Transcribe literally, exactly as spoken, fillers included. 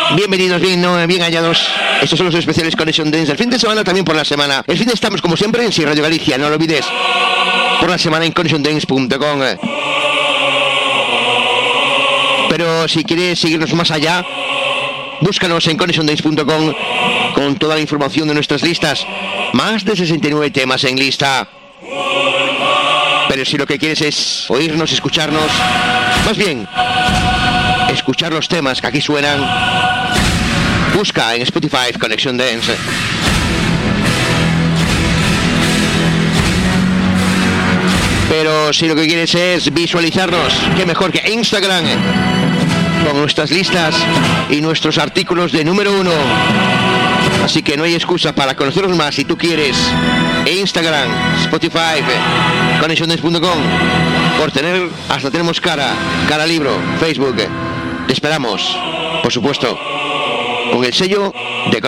Bienvenidos, bien, no, bien hallados. Estos son los especiales Connection Dance del fin de semana, también por la semana. El fin de estamos como siempre en Sí Radio Galicia, no lo olvides. Por la semana en connection dance punto com. Pero si quieres seguirnos más allá, búscanos en connection dance punto com con toda la información de nuestras listas. Más de sesenta y nueve temas en lista. Pero si lo que quieres es oírnos, escucharnos, más bien, escuchar los temas que aquí suenan, busca en Spotify Connection Dance. Pero si lo que quieres es visualizarnos, qué mejor que Instagram, con nuestras listas y nuestros artículos de número uno. Así que no hay excusa para conocernos más si tú quieres. Instagram, Spotify, connection dance punto com. Por tener, hasta tenemos cara, cara libro, Facebook. Te esperamos, por supuesto, con el sello de